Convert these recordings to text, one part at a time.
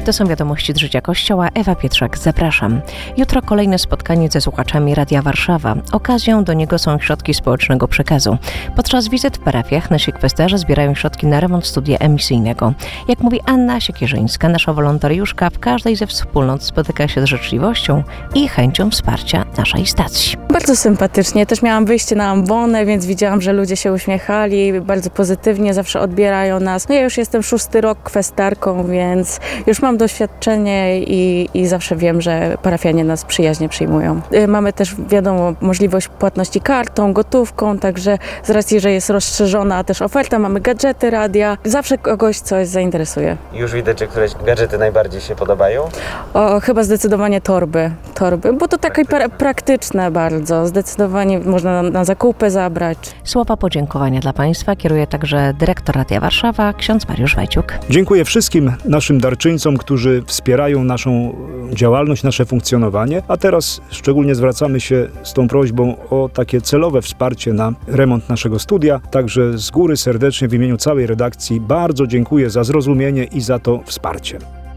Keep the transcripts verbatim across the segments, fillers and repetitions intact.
To są wiadomości z życia Kościoła. Ewa Pietrzak, zapraszam. Jutro kolejne spotkanie ze słuchaczami Radia Warszawa. Okazją do niego są środki społecznego przekazu. Podczas wizyt w parafiach nasi kwestarze zbierają środki na remont studia emisyjnego. Jak mówi Anna Siekierzyńska, nasza wolontariuszka, w każdej ze wspólnot spotyka się z życzliwością i chęcią wsparcia naszej stacji. Bardzo sympatycznie. Też miałam wyjście na ambonę, więc widziałam, że ludzie się uśmiechali, bardzo pozytywnie zawsze odbierają nas. No ja już jestem szósty rok kwestarką, więc już mam doświadczenie i, i zawsze wiem, że parafianie nas przyjaźnie przyjmują. Mamy też, wiadomo, możliwość płatności kartą, gotówką, także z racji, że jest rozszerzona też oferta, mamy gadżety radia, zawsze kogoś coś zainteresuje. Już widać, że któreś gadżety najbardziej się podobają? O, chyba zdecydowanie torby, torby, bo to takie pra- praktyczne bardzo. Zdecydowanie można na, na zakupy zabrać. Słowa podziękowania dla Państwa kieruje także dyrektor Radia Warszawa, ksiądz Mariusz Wajciuk. Dziękuję wszystkim naszym darczyńcom, którzy wspierają naszą działalność, nasze funkcjonowanie, a teraz szczególnie zwracamy się z tą prośbą o takie celowe wsparcie na remont naszego studia. Także z góry serdecznie w imieniu całej redakcji bardzo dziękuję za zrozumienie i za to wsparcie.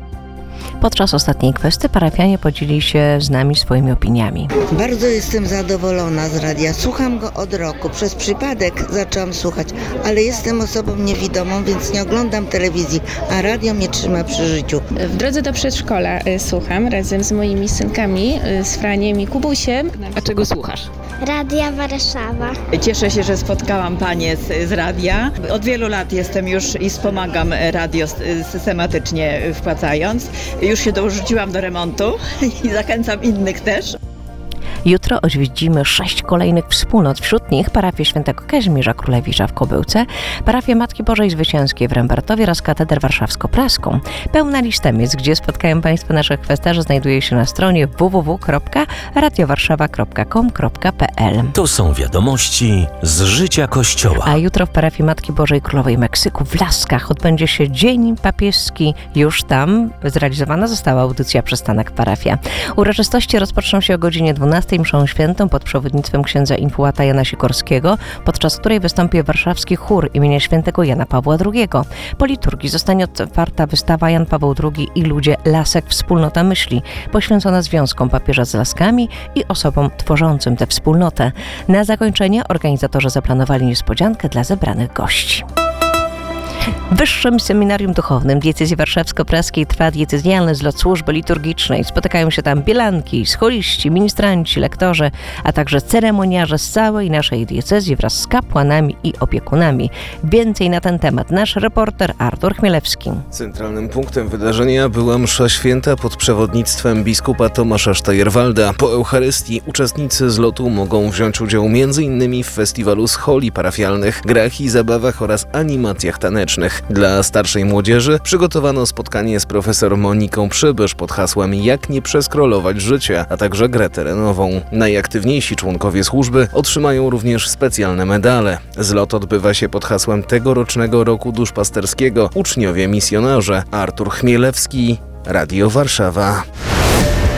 Podczas ostatniej kwestii parafianie podzielili się z nami swoimi opiniami. Bardzo jestem zadowolona z radia. Słucham go od roku. Przez przypadek zaczęłam słuchać, ale jestem osobą niewidomą, więc nie oglądam telewizji, a radio mnie trzyma przy życiu. W drodze do przedszkola y, słucham razem z moimi synkami, y, z Franiem i Kubusiem. A czego słuchasz? Radia Warszawa. Cieszę się, że spotkałam panie z, z radia. Od wielu lat jestem już i wspomagam radio systematycznie wpłacając. Już się dorzuciłam do remontu i zachęcam innych też. Jutro odwiedzimy sześć kolejnych wspólnot, wśród nich parafię Świętego Kazimierza Królewicza w Kobyłce, parafię Matki Bożej Zwycięskiej w Rembertowie oraz katedrę warszawsko-praską. Pełna lista miejsc, gdzie spotkają Państwo naszych kwestarzy, znajduje się na stronie w w w kropka radiowarszawa kropka com kropka p l. To są wiadomości z życia Kościoła. A jutro w parafii Matki Bożej Królowej Meksyku w Laskach odbędzie się Dzień Papieski. Już tam zrealizowana została audycja Przystanek Parafia. Uroczystości rozpoczną się o godzinie dwunastej mszą świętą pod przewodnictwem księdza infułata Jana Sikorskiego, podczas której wystąpi warszawski chór imienia świętego Jana Pawła drugiego. Po liturgii zostanie otwarta wystawa Jan Paweł drugi i ludzie Lasek Wspólnota Myśli, poświęcona związkom papieża z Laskami i osobom tworzącym tę wspólnotę. Na zakończenie organizatorzy zaplanowali niespodziankę dla zebranych gości. W Wyższym Seminarium Duchownym Diecezji Warszawsko-Praskiej trwa diecezjalny zlot służby liturgicznej. Spotykają się tam bielanki, scholiści, ministranci, lektorzy, a także ceremoniarze z całej naszej diecezji wraz z kapłanami i opiekunami. Więcej na ten temat nasz reporter Artur Chmielewski. Centralnym punktem wydarzenia była msza święta pod przewodnictwem biskupa Tomasza Sztajerwalda. Po Eucharystii uczestnicy zlotu mogą wziąć udział między innymi w festiwalu scholi parafialnych, grach i zabawach oraz animacjach tanecznych. Dla starszej młodzieży przygotowano spotkanie z profesor Moniką Przybysz pod hasłem Jak nie przeskrolować życia, a także grę terenową. Najaktywniejsi członkowie służby otrzymają również specjalne medale. Zlot odbywa się pod hasłem tegorocznego roku duszpasterskiego Uczniowie Misjonarze. Artur Chmielewski, Radio Warszawa.